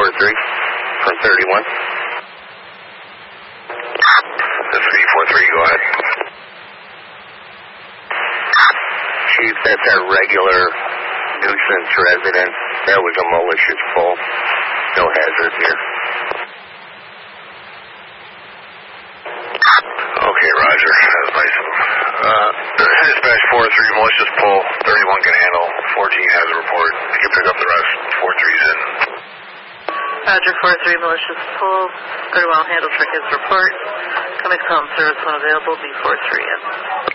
343 from 31. SV43, go ahead. Chief, that's our regular nuisance resident. That was a malicious pull. No hazard here. Okay, Roger. That was nice of him. Dispatch 4-3, malicious pull. 31 can handle. 14 has a report. You can pick up the rest. 4-3's in. Roger, 4-3, malicious pull. 31 handle check his report. Coming home, service when available, B43 in.